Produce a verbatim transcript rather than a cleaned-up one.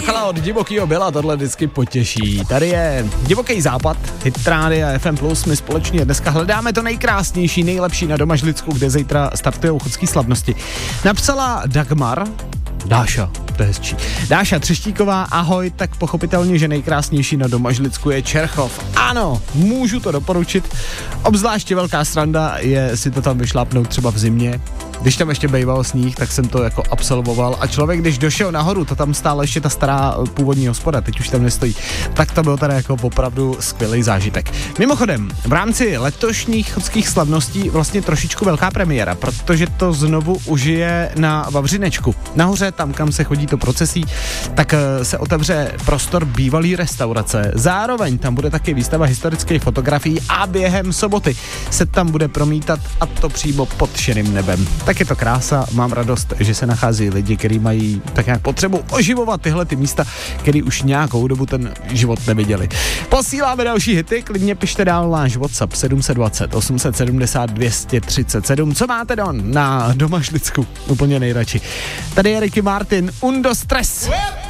Bakala od Divokýho Billa, tohle vždycky potěší. Tady je Divoký západ, hit Rádia F M plus, my společně dneska hledáme to nejkrásnější, nejlepší na Domažlicku, kde zítra startujou chodské slavnosti. Napsala Dagmar, Dáša, to je hezčí. Dáša Třeštíková, ahoj, tak pochopitelně, že nejkrásnější na Domažlicku je Čerchov. Ano, můžu to doporučit. Obzvláště velká sranda je si to tam vyšlápnout třeba v zimě. Když tam ještě bejval sníh, tak jsem to jako absolvoval a člověk, když došel nahoru, to tam stála ještě ta stará původní hospoda, teď už tam nestojí, tak to byl tady jako opravdu skvělý zážitek. Mimochodem, v rámci letošních chodských slavností vlastně trošičku velká premiéra, protože to znovu užije na Vavřinečku. Nahoře, tam, kam se chodí to procesí, tak se otevře prostor bývalý restaurace. Zároveň tam bude taky výstava historických fotografií a během soboty se tam bude promítat, a to přímo pod širým nebem. Tak je to krása, mám radost, že se nachází lidi, kteří mají tak nějak potřebu oživovat tyhle ty místa, který už nějakou dobu ten život neviděli. Posíláme další hity, klidně pište dál náš WhatsApp sedm dva nula osm sedm nula dvě tři sedm. Co máte don na Domažlicku? Úplně nejradši. Tady je Ricky Martin, Undo Stress.